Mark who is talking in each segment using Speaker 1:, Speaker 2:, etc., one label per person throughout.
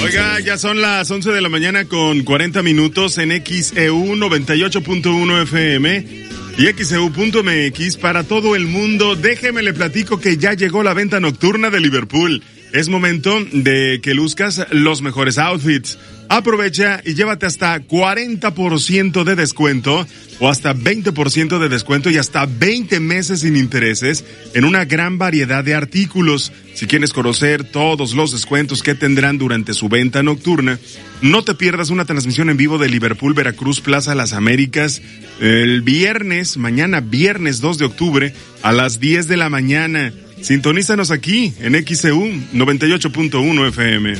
Speaker 1: Oiga, ya son las 11 de la mañana con 40 minutos en XEU 98.1 FM y XEU.mx para todo el mundo. Déjeme le platico que ya llegó la venta nocturna de Liverpool. Es momento de que luzcas los mejores outfits. Aprovecha y llévate hasta 40% de descuento o hasta 20% de descuento y hasta 20 meses sin intereses en una gran variedad de artículos. Si quieres conocer todos los descuentos que tendrán durante su venta nocturna, no te pierdas una transmisión en vivo de Liverpool Veracruz Plaza Las Américas el viernes, mañana viernes 2 de octubre a las 10 de la mañana. Sintonízanos aquí en XEU 98.1 FM.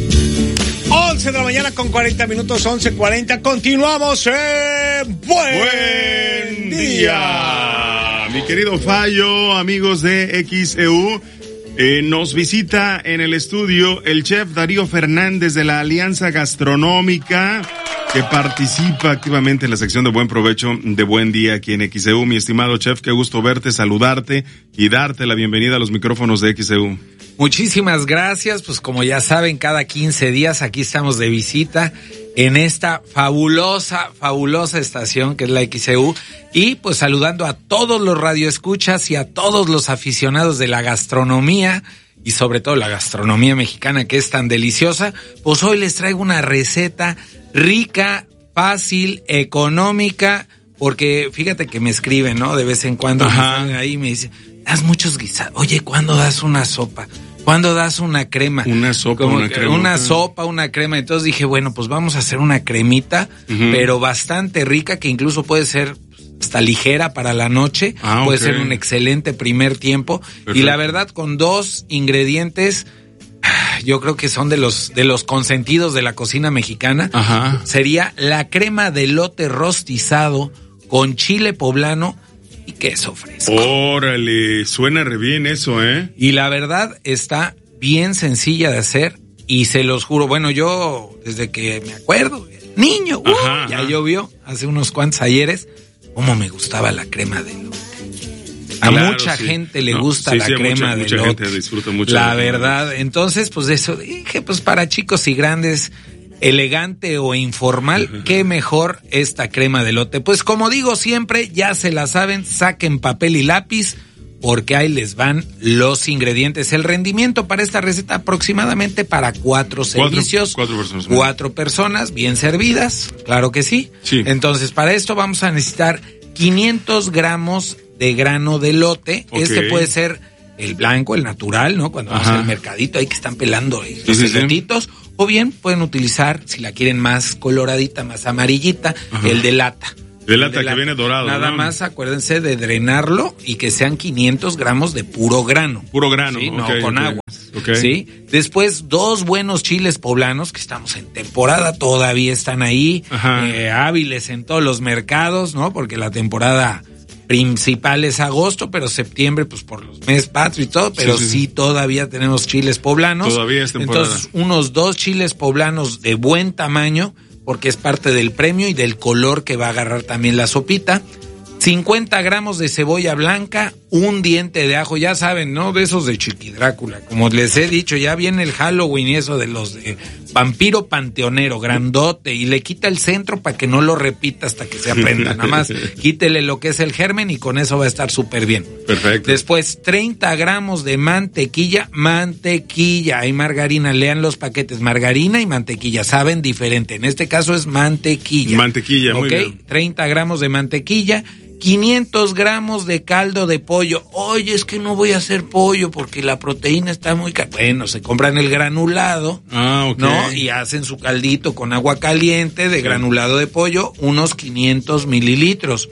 Speaker 2: 11 de la mañana con 40 minutos, 11:40. Continuamos en Buen Día.
Speaker 1: Mi querido Fallo, amigos de XEU, nos visita en el estudio el chef Darío Fernández de la Alianza Gastronómica, que participa activamente en la sección de Buen Provecho de Buen Día aquí en XEU. Mi estimado chef, qué gusto verte, saludarte y darte la bienvenida a los micrófonos de XEU.
Speaker 3: Muchísimas gracias, pues como ya saben, cada 15 días aquí estamos de visita en esta fabulosa estación que es la XEU y pues saludando a todos los radioescuchas y a todos los aficionados de la gastronomía y sobre todo la gastronomía mexicana que es tan deliciosa. Pues hoy les traigo una receta rica, fácil, económica, porque fíjate que me escriben, ¿no? De vez en cuando ahí me dicen, das muchos guisados, oye, ¿cuándo das una sopa? ¿Cuándo das una crema?
Speaker 1: Una sopa, una crema.
Speaker 3: Una sopa, una crema. Entonces dije, bueno, pues vamos a hacer una cremita, pero bastante rica, que incluso puede ser hasta ligera para la noche. Puede ser un excelente primer tiempo. Perfecto. Y la verdad, con 2 ingredientes, yo creo que son de los consentidos de la cocina mexicana. Sería la crema de elote rostizado con chile poblano y queso fresco.
Speaker 1: Órale, suena re bien eso, ¿eh?
Speaker 3: Y la verdad está bien sencilla de hacer y se los juro, bueno, yo desde que me acuerdo, niño, ya llovió hace unos cuantos ayeres, cómo me gustaba la crema de elote. A mucha gente le gusta la crema de elote.
Speaker 1: Mucha gente disfruta mucho.
Speaker 3: La verdad, entonces pues eso dije, pues para chicos y grandes, elegante o informal, qué mejor esta crema de elote. Pues como digo siempre, ya se la saben, saquen papel y lápiz, porque ahí les van los ingredientes. El rendimiento para esta receta aproximadamente para 4 servicios. 4 personas. 4 personas bien servidas, claro que sí. Entonces para esto vamos a necesitar 500 gramos de grano de elote. Este puede ser el blanco, el natural, ¿no? Cuando vamos al mercadito ahí que están pelando los elotitos. O bien pueden utilizar, si la quieren más coloradita, más amarillita, el de lata.
Speaker 1: De lata que viene dorado.
Speaker 3: Nada más acuérdense de drenarlo y que sean 500 gramos de puro grano.
Speaker 1: Puro grano,
Speaker 3: ¿sí? No con agua. ¿Sí? Después 2 buenos chiles poblanos, que estamos en temporada, todavía están ahí, hábiles en todos los mercados, ¿no? Porque la temporada principal es agosto, pero septiembre, pues por los meses patrios y todo, pero sí todavía tenemos chiles poblanos.
Speaker 1: Todavía es temporada.
Speaker 3: Entonces, unos 2 chiles poblanos de buen tamaño, porque es parte del premio y del color que va a agarrar también la sopita. 50 gramos de cebolla blanca, 1 diente de ajo, ya saben, ¿no? De esos de Chiqui Drácula. Como les he dicho, ya viene el Halloween y eso de los de vampiro panteonero, grandote, y le quita el centro para que no lo repita hasta que se aprenda. Nada más quítele lo que es el germen y con eso va a estar súper bien.
Speaker 1: Perfecto.
Speaker 3: Después, 30 gramos de mantequilla. Hay margarina, lean los paquetes, margarina y mantequilla, saben diferente. En este caso es mantequilla.
Speaker 1: Mantequilla, muy bien.
Speaker 3: 30 gramos de mantequilla. 500 gramos de caldo de pollo. Oye, es que no voy a hacer pollo porque la proteína está muy cara. Bueno, se compran el granulado, ¿no? Y hacen su caldito con agua caliente de granulado de pollo, unos 500 mililitros.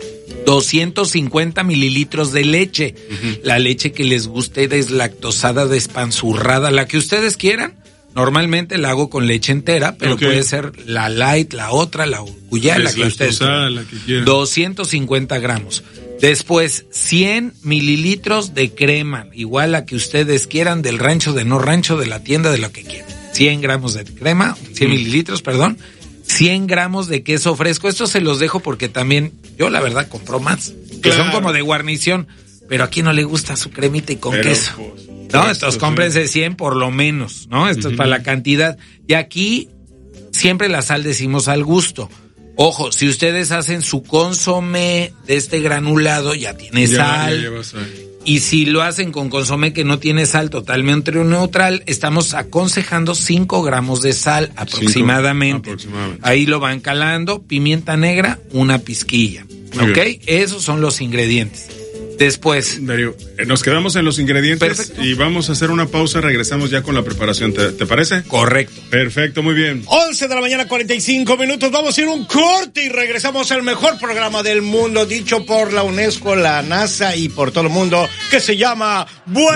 Speaker 3: 250 mililitros de leche. La leche que les guste, deslactosada, despanzurrada, la que ustedes quieran. Normalmente la hago con leche entera, pero puede ser la light, la otra, la orgullar, la que ustedes quieran. 250 gramos. Después, 100 mililitros de crema, igual la que ustedes quieran, del rancho, de no rancho, de la tienda, de lo que quieran. 100 gramos de crema, 100 mililitros, perdón. 100 gramos de queso fresco. Esto se los dejo porque también yo la verdad compro más, que son como de guarnición, pero a quien no le gusta su cremita y con queso. ¿no? Entonces cómprense 100 por lo menos, ¿no? Esto es para la cantidad. Y aquí siempre la sal decimos al gusto. Ojo, si ustedes hacen su consomé de este granulado, ya tiene sal.
Speaker 1: Ya lleva sal.
Speaker 3: Y si lo hacen con consomé que no tiene sal, totalmente neutral, estamos aconsejando 5 gramos de sal aproximadamente. Ahí lo van calando, pimienta negra, una pizquilla.
Speaker 1: Muy
Speaker 3: ¿Ok?
Speaker 1: bien.
Speaker 3: Esos son los ingredientes. Después,
Speaker 1: Darío, nos quedamos en los ingredientes.
Speaker 3: Perfecto.
Speaker 1: Y vamos a hacer una pausa, regresamos ya con la preparación, ¿te parece?
Speaker 3: correcto.
Speaker 1: Perfecto, muy bien.
Speaker 2: 11 de la mañana, 45 minutos. Vamos a ir un corte y regresamos al mejor programa del mundo, dicho por la UNESCO, la NASA y por todo el mundo, que se llama Buen